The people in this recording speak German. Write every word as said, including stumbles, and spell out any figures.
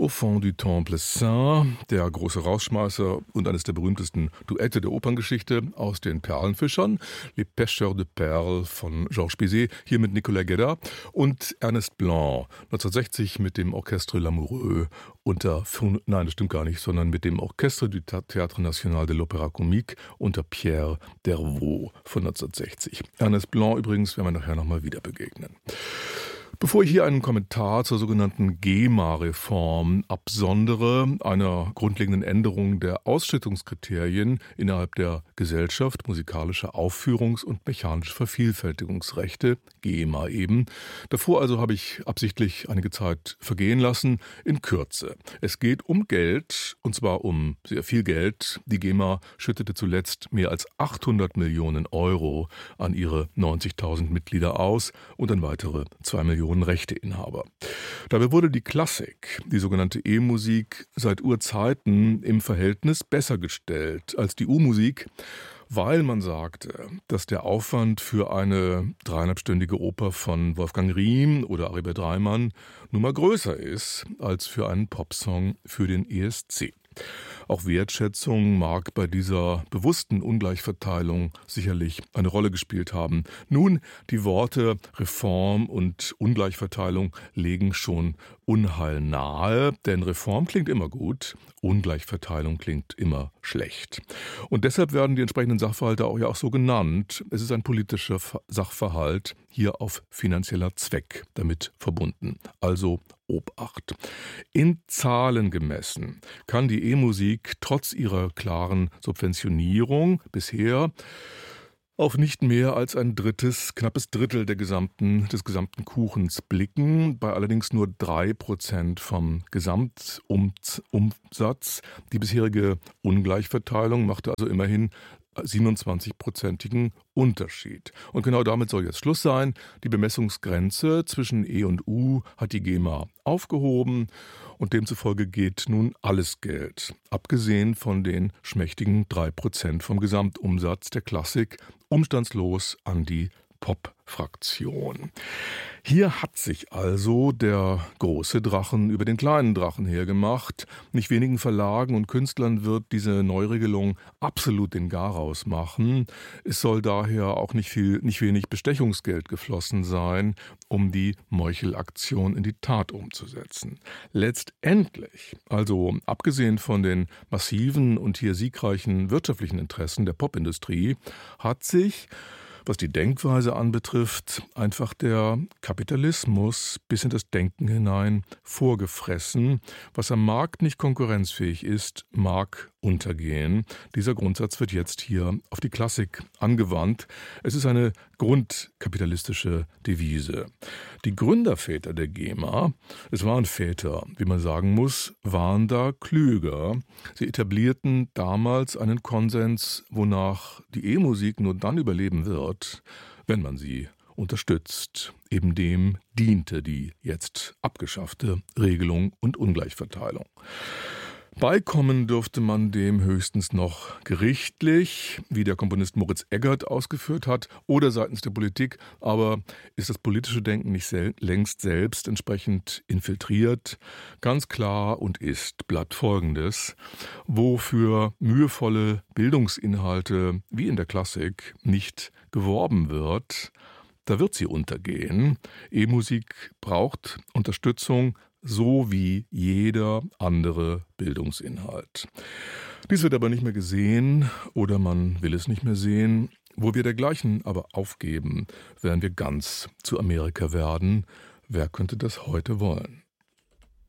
Au fond du Temple Saint, der große Rausschmeißer und eines der berühmtesten Duette der Operngeschichte aus den Perlenfischern, Les Pêcheurs de Perles von Georges Bizet, hier mit Nicolas Guéda und Ernest Blanc, neunzehnhundertsechzig mit dem Orchestre Lamoureux unter, nein, das stimmt gar nicht, sondern mit dem Orchestre du Théâtre National de l'Opéra Comique unter Pierre Dervaux von neunzehnhundertsechzig. Ernest Blanc übrigens werden wir nachher nochmal wieder begegnen. Bevor ich hier einen Kommentar zur sogenannten GEMA-Reform absondere, einer grundlegenden Änderung der Ausschüttungskriterien innerhalb der Gesellschaft, musikalische Aufführungs- und mechanische Vervielfältigungsrechte, GEMA eben. Davor also habe ich absichtlich einige Zeit vergehen lassen, in Kürze. Es geht um Geld, und zwar um sehr viel Geld. Die GEMA schüttete zuletzt mehr als achthundert Millionen Euro an ihre neunzigtausend Mitglieder aus und an weitere zwei Millionen Rechteinhaber. Dabei wurde die Klassik, die sogenannte E-Musik, seit Urzeiten im Verhältnis besser gestellt als die U-Musik, weil man sagte, dass der Aufwand für eine dreieinhalbstündige Oper von Wolfgang Riem oder Aribert Reimann nun mal größer ist als für einen Popsong für den E S C. Auch Wertschätzung mag bei dieser bewussten Ungleichverteilung sicherlich eine Rolle gespielt haben. Nun, die Worte Reform und Ungleichverteilung legen schon Unheil nahe, denn Reform klingt immer gut, Ungleichverteilung klingt immer schlecht. Und deshalb werden die entsprechenden Sachverhalte auch ja auch so genannt. Es ist ein politischer Sachverhalt, hier auf finanzieller Zweck damit verbunden. Also Obacht. In Zahlen gemessen kann die E-Musik trotz ihrer klaren Subventionierung bisher auf nicht mehr als ein drittes, knappes Drittel der gesamten, des gesamten Kuchens blicken, bei allerdings nur drei Prozent vom Gesamtumsatz. Die bisherige Ungleichverteilung machte also immerhin siebenundzwanzig-prozentigen Unterschied. Und genau damit soll jetzt Schluss sein. Die Bemessungsgrenze zwischen E und U hat die GEMA aufgehoben und demzufolge geht nun alles Geld, abgesehen von den schmächtigen drei Prozent vom Gesamtumsatz der Klassik, umstandslos an die Pop-Fraktion. Hier hat sich also der große Drachen über den kleinen Drachen hergemacht. Nicht wenigen Verlagen und Künstlern wird diese Neuregelung absolut den Garaus machen. Es soll daher auch nicht viel, nicht wenig Bestechungsgeld geflossen sein, um die Meuchelaktion in die Tat umzusetzen. Letztendlich, also abgesehen von den massiven und hier siegreichen wirtschaftlichen Interessen der Popindustrie, hat sich, was die Denkweise anbetrifft, einfach der Kapitalismus bis in das Denken hinein vorgefressen. Was am Markt nicht konkurrenzfähig ist, mag untergehen. Dieser Grundsatz wird jetzt hier auf die Klassik angewandt. Es ist eine grundkapitalistische Devise. Die Gründerväter der GEMA, es waren Väter, wie man sagen muss, waren da klüger. Sie etablierten damals einen Konsens, wonach die E-Musik nur dann überleben wird, wenn man sie unterstützt. Eben dem diente die jetzt abgeschaffte Regelung und Ungleichverteilung. Beikommen dürfte man dem höchstens noch gerichtlich, wie der Komponist Moritz Eggert ausgeführt hat, oder seitens der Politik, aber ist das politische Denken nicht sel- längst selbst entsprechend infiltriert? Ganz klar und ist, bleibt Folgendes: Wofür mühevolle Bildungsinhalte wie in der Klassik nicht geworben wird, da wird sie untergehen. E-Musik braucht Unterstützung, so wie jeder andere Bildungsinhalt. Dies wird aber nicht mehr gesehen oder man will es nicht mehr sehen. Wo wir dergleichen aber aufgeben, werden wir ganz zu Amerika werden. Wer könnte das heute wollen?